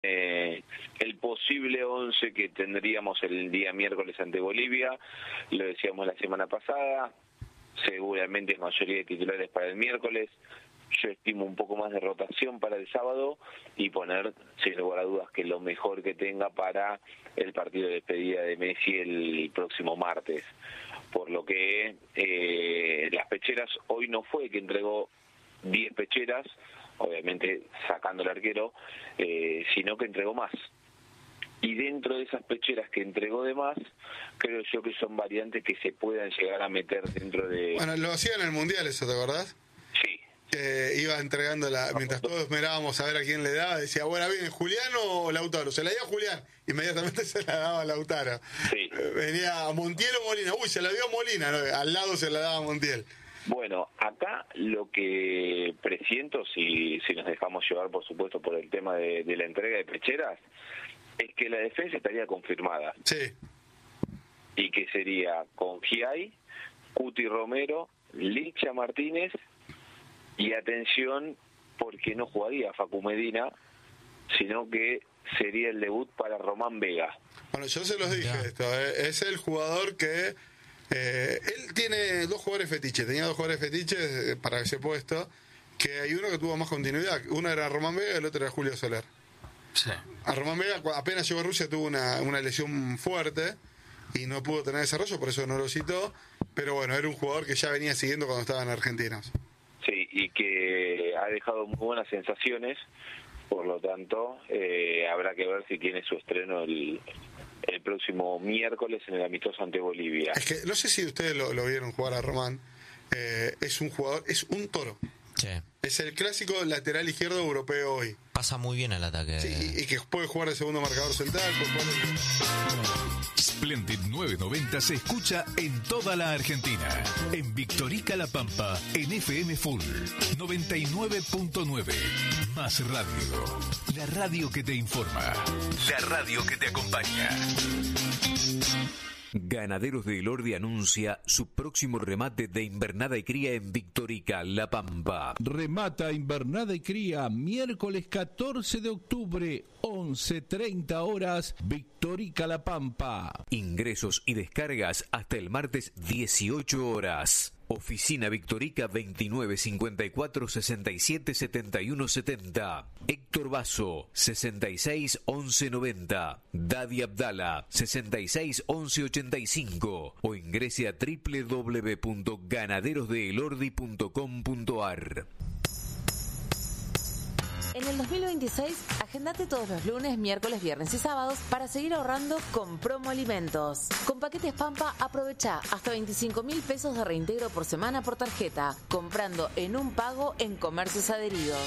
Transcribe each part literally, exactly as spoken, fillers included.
Eh, el posible once que tendríamos el día miércoles ante Bolivia, lo decíamos la semana pasada, seguramente mayoría de titulares para el miércoles. Yo estimo un poco más de rotación para el sábado y poner, sin lugar a dudas, que lo mejor que tenga para el partido de despedida de Messi el próximo martes. Por lo que eh, las pecheras, hoy no fue que entregó diez pecheras, obviamente sacando el arquero, eh, sino que entregó más. Y dentro de esas pecheras que entregó de más, creo yo que son variantes que se puedan llegar a meter dentro de... Bueno, lo hacía en el Mundial eso, ¿te acordás? Sí. Que iba entregando, la, mientras todos mirábamos a ver a quién le daba, decía, bueno, bien, ¿Julián o Lautaro? Se la dio a Julián, inmediatamente se la daba a Lautaro. Sí. Venía a Montiel o Molina, uy, se la dio a Molina, ¿no? Al lado se la daba a Montiel. Bueno, acá lo que presiento, si, si nos dejamos llevar, por supuesto, por el tema de, de la entrega de pecheras, es que la defensa estaría confirmada. Sí. Y que sería con Giai, Cuti Romero, Licha Martínez, y atención, porque no jugaría Facu Medina, sino que sería el debut para Román Vega. Bueno, yo se los dije ya. esto, ¿eh? Es el jugador que... Eh, él tiene dos jugadores fetiches, tenía dos jugadores fetiches para ese puesto, que hay uno que tuvo más continuidad, uno era Román Vega y el otro era Julio Soler. Sí. A Román Vega apenas llegó a Rusia tuvo una, una lesión fuerte y no pudo tener desarrollo, por eso no lo citó, pero bueno, era un jugador que ya venía siguiendo cuando estaban argentinos. Sí, y que ha dejado muy buenas sensaciones, por lo tanto eh, habrá que ver si tiene su estreno el... el próximo miércoles en el amistoso ante Bolivia. Es que no sé si ustedes lo, lo vieron jugar a Román. Eh, es un jugador, es un toro. Sí. Es el clásico lateral izquierdo europeo hoy. Pasa muy bien al ataque. Sí, y, y que puede jugar de segundo marcador central. Splendid novecientos noventa se escucha en toda la Argentina. En Victorica La Pampa, en F M Full noventa y nueve punto nueve. Más radio. La radio que te informa. La radio que te acompaña. Ganaderos de Elordi anuncia su próximo remate de invernada y cría en Victorica, La Pampa. Remata invernada y cría miércoles catorce de octubre, once treinta horas, Victorica, La Pampa. Ingresos y descargas hasta el martes dieciocho horas. Oficina Victorica veintinueve cincuenta y cuatro sesenta y siete setenta y uno setenta. Héctor Basso sesenta y seis once noventa. Dadi Abdala sesenta y seis once ochenta y cinco. O ingrese a doble u doble u doble u punto ganaderos de elordi punto com punto a r. En el dos mil veintiséis, agendate todos los lunes, miércoles, viernes y sábados para seguir ahorrando con Promo Alimentos. Con paquetes Pampa, aprovecha hasta veinticinco mil pesos de reintegro por semana por tarjeta, comprando en un pago en comercios adheridos.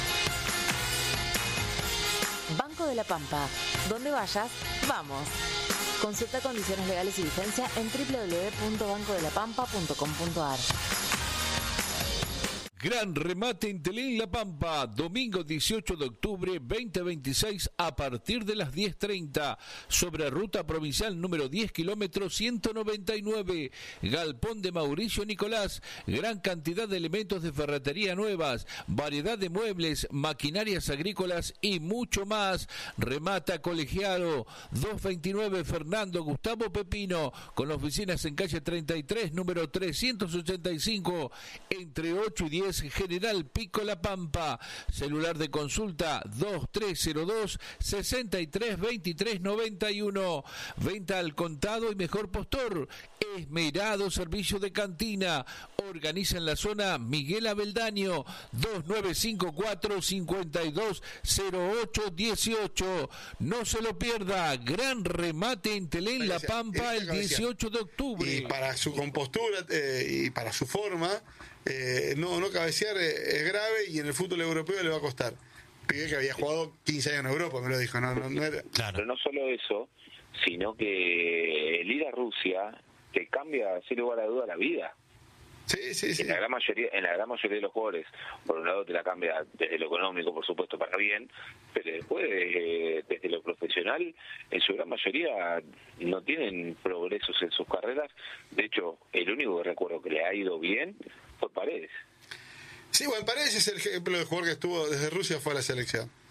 Banco de la Pampa. Donde vayas, vamos. Consulta condiciones legales y vigencia en doble u doble u doble u punto banco de la pampa punto com punto a r. Gran remate en Telén La Pampa, domingo dieciocho de octubre veinte veintiséis a partir de las diez treinta, sobre ruta provincial número diez kilómetros ciento noventa y nueve, Galpón de Mauricio Nicolás, gran cantidad de elementos de ferretería nuevas, variedad de muebles, maquinarias agrícolas y mucho más. Remata Colegiado, doscientos veintinueve Fernando Gustavo Pepino, con oficinas en calle treinta y tres, número trescientos ochenta y cinco, entre ocho y diez General Pico La Pampa. Celular de consulta dos tres cero dos sesenta y tres veintitrés noventa y uno. Venta al contado y mejor postor. Esmerado servicio de cantina. Organiza en la zona Miguel Abeldaño. Dos nueve cinco cuatro cinco dos cero ocho uno ocho. No se lo pierda. Gran remate en Telén La Pampa el dieciocho de octubre. Y para su compostura eh, y para su forma, eh, no, no cabecear eh, es grave y en el fútbol europeo le va a costar. Pibe que había jugado quince años en Europa, me lo dijo. No, no, no era... Claro. Pero no solo eso, sino que el ir a Rusia te cambia, sin lugar a duda, la vida. Sí, sí, sí. En la gran mayoría, en la gran mayoría de los jugadores, por un lado te la cambia desde lo económico, por supuesto, para bien, pero después eh, desde lo profesional, en su gran mayoría no tienen progresos en sus carreras. De hecho, el único que recuerdo que le ha ido bien fue Paredes. Sí, bueno, Paredes es el ejemplo del jugador que estuvo desde Rusia, fue a la selección.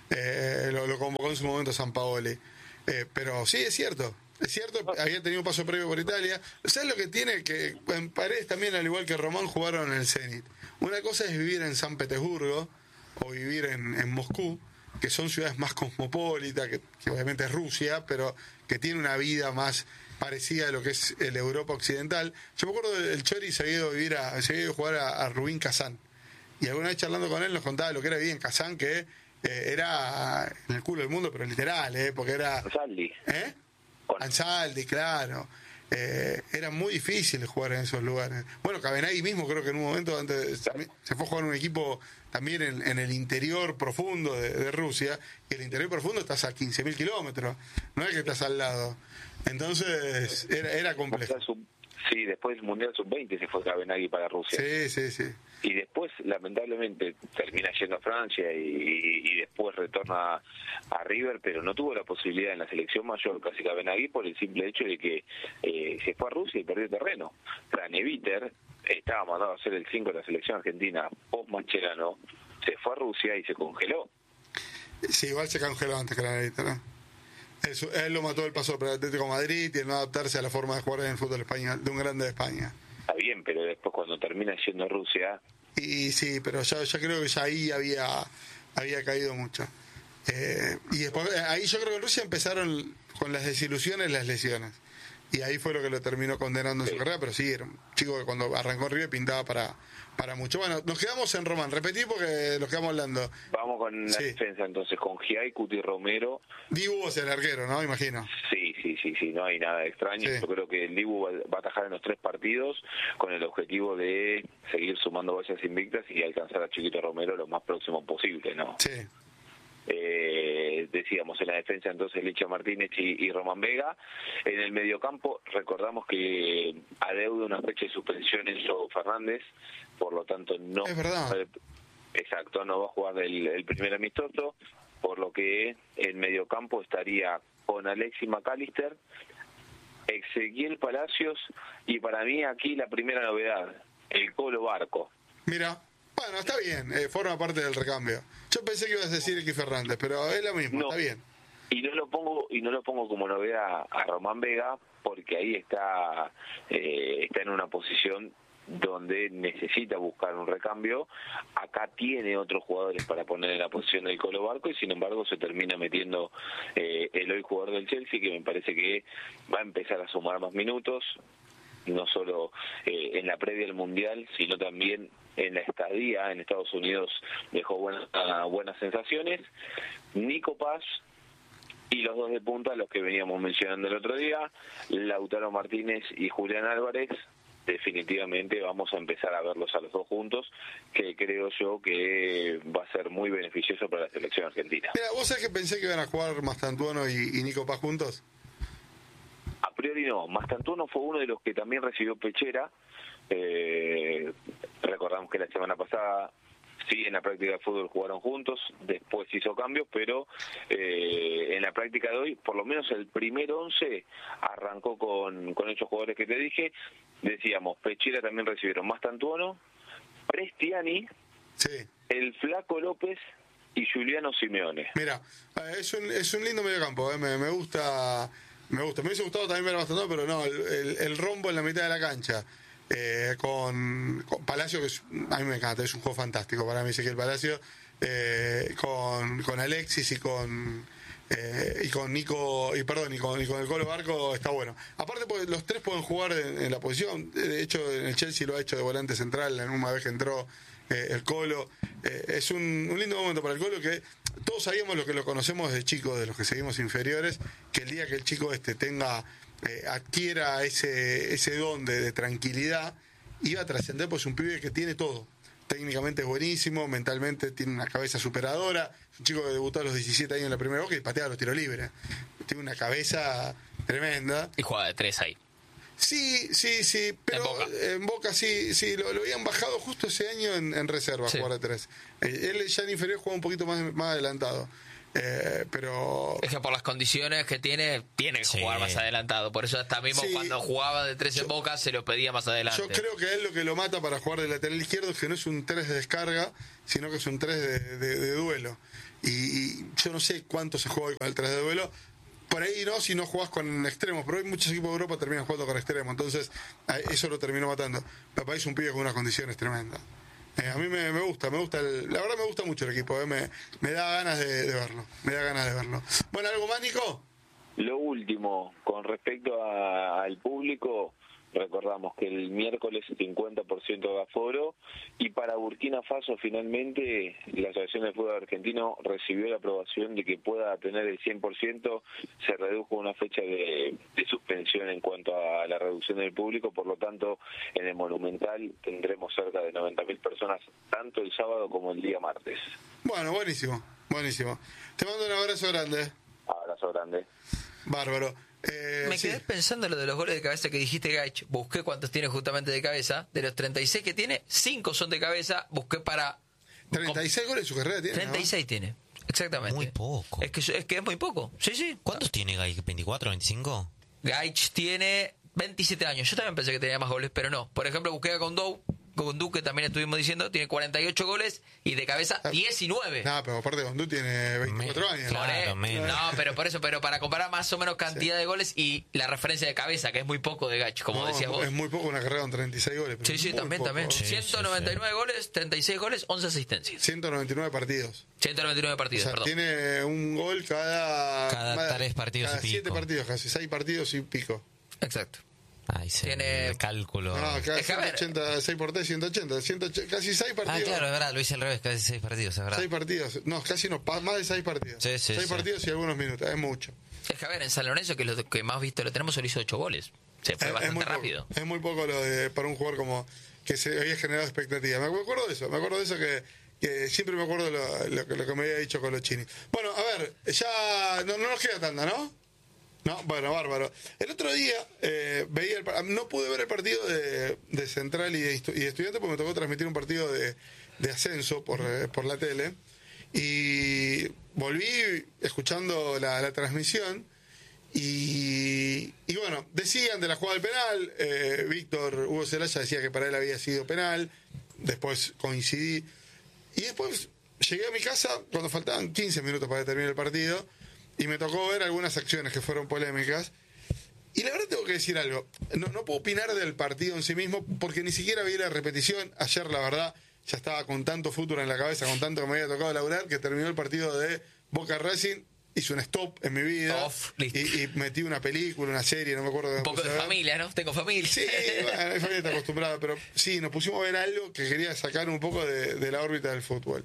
eh, lo, lo convocó en su momento Sampaoli. Eh, pero sí, es cierto. Es cierto, había tenido un paso previo por Italia. ¿Sabes lo que tiene? Que en Paredes también, al igual que Román, jugaron en el Zenit. Una cosa es vivir en San Petersburgo o vivir en, en Moscú, que son ciudades más cosmopolitas, que, que obviamente es Rusia, pero que tiene una vida más parecida a lo que es el Europa occidental. Yo me acuerdo del Chori se había ido a vivir a, se había ido a jugar a, a Rubín Kazán. Y alguna vez charlando con él nos contaba lo que era vivir en Kazán, que eh, era en el culo del mundo, pero literal, eh, porque era... Ansaldi. ¿Eh? Ansaldi, claro. Eh, era muy difícil jugar en esos lugares. Bueno, Cabenagui mismo creo que en un momento antes se fue a jugar un equipo también en, en el interior profundo de, de Rusia, y el interior profundo estás a quince mil kilómetros, no es que estás al lado. Entonces era, era complejo. Sí, después del Mundial sub veinte se fue Cabenagui para Rusia. Sí, sí, sí. Y después, lamentablemente, termina yendo a Francia y, y, y después retorna a, a River, pero no tuvo la posibilidad en la selección mayor casi Cabenagui por el simple hecho de que eh, se fue a Rusia y perdió terreno. Craneviter estaba mandado a hacer el cinco de la selección argentina post Mascherano, se fue a Rusia y se congeló. Sí, igual se congeló antes Craneviter, ¿no? Eso, él lo mató el paso por el Atlético de Madrid y el no adaptarse a la forma de jugar en el fútbol español, de un grande de España. Está bien, pero después cuando termina yendo a Rusia... Y sí, pero ya, ya creo que ya ahí había había caído mucho. Eh, y después, ahí yo creo que en Rusia empezaron con las desilusiones, las lesiones. Y ahí fue lo que lo terminó condenando en sí. su carrera, pero sí, era un chico que cuando arrancó en River pintaba para, para mucho. Bueno, nos quedamos en Román, repetí porque nos quedamos hablando. Vamos con la sí. defensa entonces, con Giai, Cuti Romero. Dibu es el arquero, ¿no? Imagino. Sí, sí, sí, sí, no hay nada extraño. Sí. Yo creo que el Dibu va, va a atajar en los tres partidos con el objetivo de seguir sumando vallas invictas y alcanzar a Chiquito Romero lo más próximo posible, ¿no? Sí. Eh, decíamos en la defensa entonces Licha Martínez y, y Román Vega. En el mediocampo recordamos que adeuda una fecha de suspensión Enzo Fernández, por lo tanto no es verdad. Eh, exacto, no va a jugar el, el primer amistoso, por lo que el mediocampo estaría con Alexis McAllister, Ezequiel Palacios y para mí aquí la primera novedad, el Colo Barco. Mira, bueno, está bien, eh, forma parte del recambio. Yo pensé que ibas a decir X Fernández, pero es lo mismo, no, está bien. Y no lo pongo y no lo pongo como novedad a Román Vega porque ahí está eh, está en una posición donde necesita buscar un recambio. Acá tiene otros jugadores para poner en la posición del Colo Barco y sin embargo se termina metiendo eh, el hoy jugador del Chelsea, que me parece que va a empezar a sumar más minutos, no solo eh, en la previa al Mundial, sino también en la estadía en Estados Unidos dejó buenas, buenas sensaciones. Nico Paz y los dos de punta, los que veníamos mencionando el otro día, Lautaro Martínez y Julián Álvarez. Definitivamente vamos a empezar a verlos a los dos juntos, que creo yo que va a ser muy beneficioso para la selección argentina. Mira, ¿vos sabés que pensé que iban a jugar Mastantuono y, y Nico Paz juntos? A priori no. Mastantuono fue uno de los que también recibió Pechera. Eh, recordamos que la semana pasada sí en la práctica de fútbol jugaron juntos, después hizo cambios, pero eh, en la práctica de hoy, por lo menos el primer once arrancó con, con esos jugadores que te dije. Decíamos, Pechera también recibieron Mastantuono, Prestiani, sí. el Flaco López y Juliano Simeone. Mira, es un, es un lindo mediocampo, ¿eh? me, me gusta, me gusta. Me hubiese gustado también ver Mastantuono, pero no, el, el, el rombo en la mitad de la cancha. Eh, con, con Palacio, que es, a mí me encanta, es un juego fantástico para mí, Ezequiel Palacio, eh, con, con Alexis y con eh, y con Nico, y perdón, y con, y con el Colo Barco está bueno. Aparte, pues, los tres pueden jugar en, en la posición, de hecho en el Chelsea lo ha hecho de volante central, en una vez que entró eh, el Colo. Eh, es un, un lindo momento para el Colo, que todos sabíamos, lo que lo conocemos de chicos, de los que seguimos inferiores, que el día que el chico este tenga Eh, adquiera ese ese don de, de tranquilidad, iba a trascender, pues un pibe que tiene todo. Técnicamente es buenísimo, mentalmente tiene una cabeza superadora, un chico que debutó a los diecisiete años en la primera Boca y patea los tiros libres. Tiene una cabeza tremenda. Y juega de tres ahí. Sí, sí, sí, pero en Boca, en Boca sí, sí lo, lo habían bajado justo ese año en, en reserva, sí. Jugar de tres. Eh, él ya en inferior juega un poquito más, más adelantado. Eh, pero Boca. Es que por las condiciones que tiene, tiene que Sí. jugar más adelantado. Por eso hasta mismo Sí. cuando jugaba de tres en Yo- Boca se lo pedía más adelante. Yo creo que a él lo que lo mata para jugar de lateral izquierdo es que no es un tres de descarga, sino que es un tres de, de- de duelo. Y, y yo no sé cuánto se juega hoy con el tres de duelo. Por ahí no, si no jugás con extremos, pero hoy muchos equipos de Europa terminan jugando con extremos, entonces a- eso lo terminó matando. Me parece un pibe con unas condiciones tremendas. Eh, a mí me, me gusta, me gusta, el- la verdad me gusta mucho el equipo, eh, me, me da ganas de, de verlo, me da ganas de verlo. Bueno, ¿algo más, Nico? Lo último, con respecto a- al público, recordamos que el miércoles cincuenta por ciento de aforo, y para Burkina Faso finalmente la Asociación de Fútbol Argentino recibió la aprobación de que pueda tener el cien por ciento, se redujo una fecha de, de suspensión en cuanto a la reducción del público, por lo tanto en el Monumental tendremos cerca de noventa mil personas, tanto el sábado como el día martes. Bueno, buenísimo, buenísimo. Te mando un abrazo grande. Abrazo grande. Bárbaro. Eh, Me sí. quedé pensando en lo de los goles de cabeza que dijiste, Gaich. Busqué cuántos tiene justamente de cabeza. De los treinta y seis que tiene, cinco son de cabeza. Busqué para... treinta y seis goles en su carrera tiene, treinta y seis tiene, exactamente. Muy poco. Es que, es que es muy poco. Sí, sí. ¿Cuántos tiene Gay? ¿veinticuatro, veinticinco? Gaich tiene veintisiete años. Yo también pensé que tenía más goles, pero no. Por ejemplo, busqué a Gondou, Gondou, que también estuvimos diciendo, tiene cuarenta y ocho goles y de cabeza diecinueve. No, pero aparte Gondú tiene veinticuatro Me- años. claro. Por e- menos. no, pero por eso, pero para comparar más o menos cantidad de goles y la referencia de cabeza, que es muy poco de Gaich, como No, decías vos. es muy poco una carrera con treinta y seis goles. pero Sí, sí, muy también, poco. también. Sí, ciento noventa y nueve goles, treinta y seis goles, once asistencias. ciento noventa y nueve partidos. ciento noventa y nueve O partidos, sea, perdón. tiene un gol cada... Cada tres partidos cada y pico. siete partidos casi, seis partidos y pico. Exacto. Ahí se Tiene- el cálculo. No, cada Es que, a ver. ciento ochenta, seis por tres, ciento ochenta, ciento ochenta, casi seis Ah, partidos. claro, es verdad, lo hice al revés, casi seis partidos, es verdad. Seis partidos, no, casi no, pa- más de seis partidos. Sí, sí, seis sí. partidos y algunos minutos, es mucho. Es que a ver, en San Lorenzo, que es lo que más visto lo tenemos, solo hizo ocho goles. Se fue Es- es bastante muy poco, rápido. es muy poco lo de, para un jugador como que se había generado expectativa. Me acuerdo de eso, me acuerdo de eso que, que siempre me acuerdo lo, lo, que- lo que me había dicho Colochini. Bueno, a ver, ya no, no nos queda tanda, ¿no? No, bueno, bárbaro. El otro día eh, veía el, par- no pude ver el partido de, de Central y de, estu- y de Estudiantes porque me tocó transmitir un partido de, de ascenso por, eh, por la tele y volví escuchando la, la transmisión y, y bueno, decían de la jugada del penal, eh, Víctor Hugo Celaya decía que para él había sido penal, después coincidí y después llegué a mi casa cuando faltaban quince minutos para terminar el partido y me tocó ver algunas acciones que fueron polémicas. Y la verdad tengo que decir algo. No, no puedo opinar del partido en sí mismo porque ni siquiera vi la repetición. Ayer, la verdad, ya estaba con tanto fútbol en la cabeza, con tanto que me había tocado laburar, que terminó el partido de Boca Racing. Hice un stop en mi vida. Off, listo. y, y metí una película, una serie, no me acuerdo. Un poco de familia, ¿no? Tengo familia. Sí, bueno, mi familia está acostumbrada, pero sí, nos pusimos a ver algo que quería sacar un poco de, de la órbita del fútbol.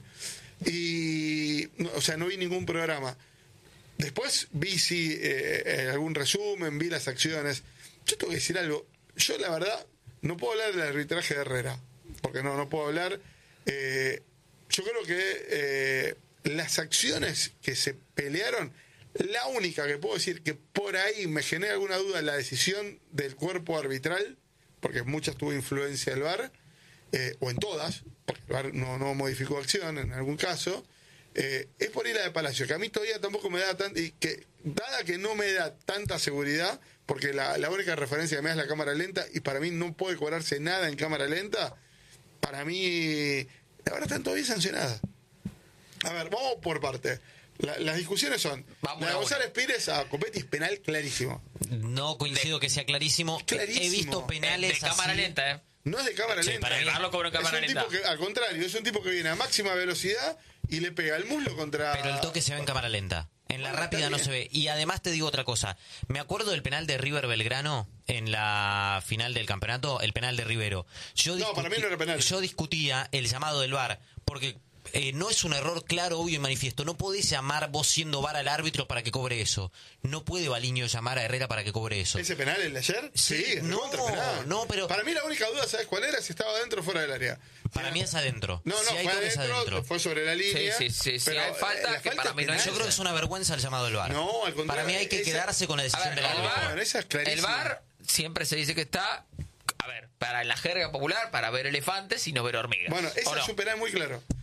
Y, no, o sea, no vi ningún programa. Después vi sí, eh, eh, algún resumen, vi las acciones. Yo tengo que decir algo. Yo, la verdad, no puedo hablar del arbitraje de Herrera, porque no, no puedo hablar. Eh, yo creo que eh, las acciones que se pelearon, la única que puedo decir que por ahí me genera alguna duda la decisión del cuerpo arbitral, porque muchas tuvo influencia el V A R, eh, o en todas, porque el V A R no, no modificó acción en algún caso, eh, es por ir a de Palacio, que a mí todavía tampoco me da tan, y que dada que no me da tanta seguridad, porque la, la única referencia que me da es la cámara lenta, y para mí no puede cobrarse nada en cámara lenta, para mí, la verdad están todavía sancionadas. A ver, vamos por parte. La- las discusiones son, Vamos la de a una. González Pires a Copetti es penal clarísimo. No coincido que sea clarísimo. Clarísimo. He visto penales de cámara así. lenta, ¿eh? No es de cámara Sí, lenta. para mí- El V A R lo cobra en cámara es un lenta. tipo que, al contrario, es un tipo que viene a máxima velocidad y le pega el muslo contra... Pero el toque se ve en cámara lenta. En la Bueno, rápida está no bien. se ve. Y además te digo otra cosa. Me acuerdo del penal de River Belgrano en la final del campeonato, el penal de Rivero. Yo No, para mí no era penal. Yo discutía el llamado del V A R, porque eh, no es un error claro, obvio y manifiesto. No podés llamar vos siendo V A R al árbitro para que cobre eso. No puede Baliño llamar a Herrera para que cobre eso. ¿Ese penal, el de ayer? Sí, es no, recontra penal. no, pero- Para mí la única duda, ¿sabes cuál era? Si estaba dentro o fuera del área. Para mí es adentro. No, no, si hay fue toques adentro, adentro. fue sobre la línea. sí, sí, sí, pero, hay falta eh, la que para es mí no es- penal. Yo creo que es una vergüenza el llamado del V A R. No, al contrario. Para mí hay que esa- quedarse con la A decisión ver, del el árbitro. V A R, Bueno, esa es clarísima. el V A R siempre se dice que está, a ver, para la jerga popular, para ver elefantes y no ver hormigas. Bueno, ese ¿O no? es un penal muy claro.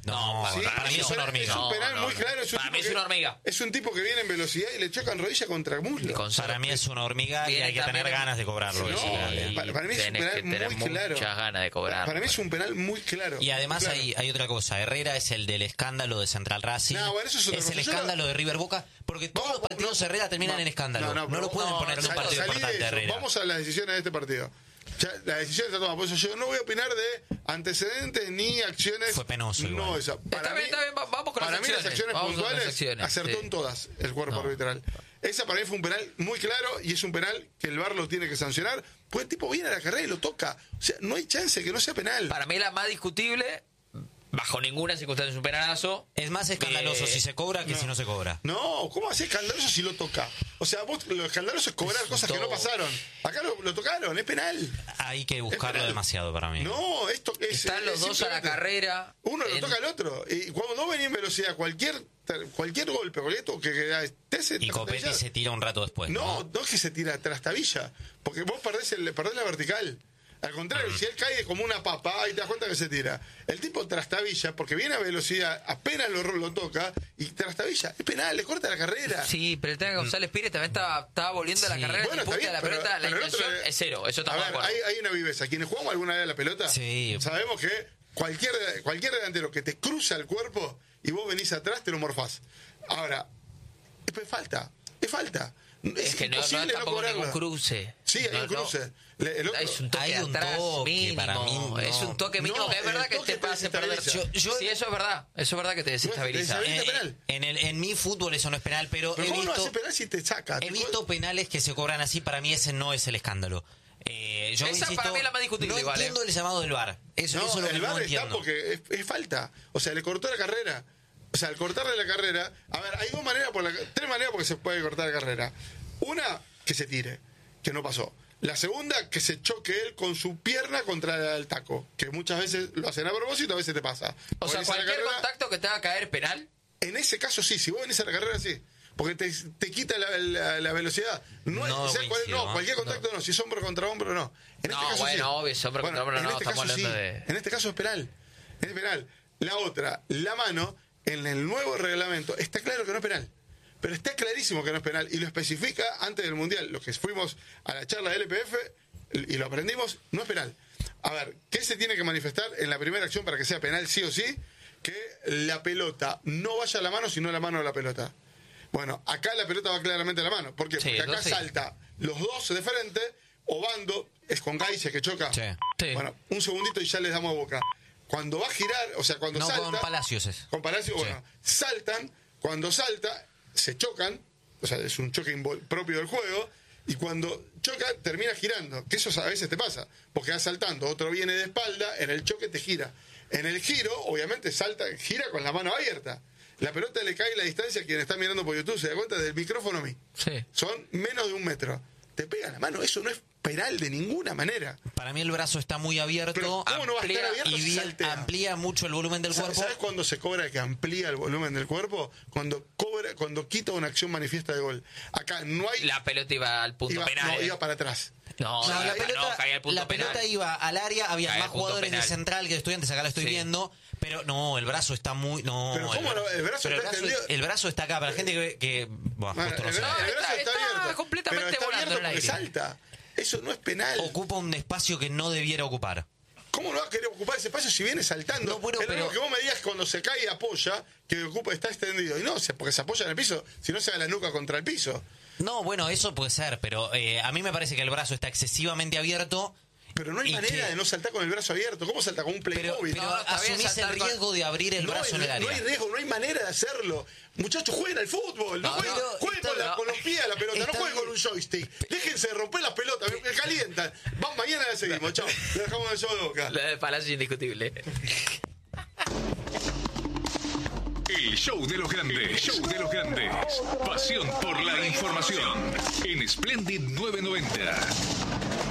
No, Sí, para mí es una hormiga. Es un penal No, no, muy no. claro. Es un Para tipo mí es que- una hormiga. Es un tipo que viene en velocidad y le chocan rodilla contra muslo. Con Para mí es una hormiga y Viene hay que tener también- ganas de cobrarlo. No, ese penal, ¿eh? para, para mí es un Tenés penal que tener muy claro. muchas ganas de cobrar. Para mí es un penal muy claro. Y además muy claro. hay, hay otra cosa. Herrera es el del escándalo de Central Racing. No, bueno, eso es otra es cosa. el Yo escándalo no- de River Boca. Porque todos Vamos, los partidos no, Herrera terminan no, en escándalo. No, no, no, lo pero- pueden no, poner en un Salí- partido salí de importante, eso. Herrera. Vamos a las decisiones de este partido. Ya, la decisión está tomada. Por eso yo no voy a opinar de antecedentes ni acciones. Fue penoso igual. No, esa. Para Está mí, bien, está bien, va- vamos con para las mí las acciones. acciones Vamos con las puntuales acciones, acertó sí. en todas el cuerpo No. arbitral. Esa para mí fue un penal muy claro y es un penal que el V A R lo tiene que sancionar. Pues el tipo viene a la carrera y lo toca. O sea, no hay chance que no sea penal. Para mí la más discutible, bajo ninguna circunstancia es un penalazo. Es más escandaloso Eh, si se cobra que si no se cobra. No, ¿cómo hace escandaloso si lo toca? O sea, vos, lo escandaloso es cobrar Es cosas que no todo. pasaron. Acá lo, lo tocaron, es penal. Hay que buscarlo penal. demasiado para mí. No, esto es. Están los es dos a la simplemente- carrera. Uno lo En- toca al otro. Y cuando no venís en velocidad, cualquier cualquier golpe, cualquier toque que te hace. Y Copetti se tira un rato después. No, no es que se tira trastabilla. Porque vos perdés, el, perdés la vertical. Al contrario, si él cae como una papa, ahí te das cuenta que se tira. El tipo trastabilla, porque viene a velocidad, apenas lo, lo toca, y trastabilla. Es penal, le corta la carrera. Sí, pero el tema de González Pires también estaba, estaba volviendo a la Sí. carrera. Bueno, y punta está bien, la pero- pelota, la pero el otro intención es- es cero. Eso A estamos de ver, acuerdo. hay, hay una viveza. Quienes jugamos alguna vez a la pelota, Sí. sabemos que cualquier, cualquier delantero que te cruza el cuerpo y vos venís atrás, te lo morfás. Ahora, es falta, es falta. Es, Es que no, no imposible es no, tampoco cobrarla. ningún cruce. Sí, hay No, un no. cruce. Le- el otro- Es un toque Hay un atrás toque, mínimo. para mí, no. Es un toque mínimo No, que es verdad el que toque te te hace perder. desestabiliza. Yo- yo- sí, eso es verdad. Eso es verdad que te desestabiliza. desestabiliza. Eh, penal. en, el, en mi fútbol eso no es penal, pero, Pero he ¿cómo no visto, hace penal si te saca? he Te- visto penales que se cobran así. Para mí ese no es el escándalo. Eh, yo Esa insisto, para mí es la más discutible no igual, entiendo ¿eh? el llamado del V A R. Eso, No, eso es lo que el no V A R está entiendo. porque es, es falta. O sea, le cortó la carrera. O sea, al cortarle la carrera. A ver, hay dos maneras, por la, tres maneras porque se puede cortar la carrera. Una, que se tire, que no pasó. La segunda, que se choque él con su pierna contra el taco. Que muchas veces lo hacen a propósito, a veces te pasa. O Vos sea, venís a la cualquier carrera, contacto que te haga caer penal. En ese caso sí, si vos venís a la carrera sí. Porque te, te quita la, la- la velocidad. No, No es, ¿sabes cuál es? coincido, no, ¿eh? cualquier contacto no. Si es hombro contra hombro, no. En No, este caso bueno, sí. obvio, es hombro contra hombro, en no, este estamos caso sí. hablando de- En este caso es penal. Es penal. La otra, la mano, en el nuevo reglamento, está claro que no es penal. Pero está clarísimo que no es penal. Y lo especifica antes del Mundial. Los que fuimos a la charla del L P F y lo aprendimos, no es penal. A ver, ¿qué se tiene que manifestar en la primera acción para que sea penal sí o sí? Que la pelota no vaya a la mano, sino a la mano de la pelota. Bueno, acá la pelota va claramente a la mano. ¿Por qué? Sí, Porque acá eso sí. salta los dos de frente, Obando, es con Gaice que choca. Sí. Sí. Bueno, un segundito y ya les damos a Boca. Cuando va a girar, o sea, cuando No, salta... con Palacios es. Con Palacios, Sí. bueno, saltan, cuando salta, se chocan, o sea, es un choque invol- propio del juego, y cuando choca, termina girando, que eso a veces te pasa, porque vas saltando, otro viene de espalda, en el choque te gira. En el giro, obviamente, salta, gira con la mano abierta. La pelota le cae la distancia, quien está mirando por YouTube se da cuenta del micrófono a mí. Sí. Son menos de un metro. Te pega la mano, eso no es penal de ninguna manera. Para mí el brazo está muy abierto. Pero ¿cómo no va a estar amplía- abierto y si bien- saltea? amplía mucho el volumen del ¿Sabes, cuerpo. ¿Sabes cuándo se cobra que amplía el volumen del cuerpo? Cuando cobra, cuando quita una acción manifiesta de gol. Acá no hay. La pelota iba al punto iba, penal. no, eh. iba para atrás. No, No, no, la no, pelota, caía al punto la pelota penal. iba al área, había Caía más al punto jugadores penal. de central que de estudiantes, acá la estoy Sí. viendo, pero no, el brazo está muy... No, Pero ¿cómo no? El brazo pero está extendido. el brazo está acá, para la gente que... que bueno, Bueno, justo no el, sé. bra- el No, brazo está- está, está abierto. completamente pero está volando abierto en el porque aire. salta. Eso no es penal. Ocupa un espacio que no debiera ocupar. ¿Cómo no va a querer ocupar ese espacio si viene saltando? No, bueno, es lo pero- mismo que vos me digas cuando se cae y apoya, que ocupa, está extendido. Y no, se- porque se apoya en el piso, si no se da la nuca contra el piso. No, bueno, eso puede ser, pero eh, a mí me parece que el brazo está excesivamente abierto. Pero no hay Y manera que- de no saltar con el brazo abierto. ¿Cómo salta con un Pero, Playmobil? pero No, está bien asumís el saltar con- riesgo de abrir el no brazo hay, en el área. no hay riesgo, no hay manera de hacerlo. Muchachos, jueguen al fútbol. No, No, jueguen, no, jueguen está con, la- bien. con los pies a la pelota, Está no jueguen bien. con un joystick. Déjense de romper las pelotas, me, me calientan. Vamos, mañana la seguimos, chao. Le dejamos el show de Boca. La de Palacio es indiscutible. El show de los grandes, show de los grandes. Pasión por la información. En Splendid nueve noventa.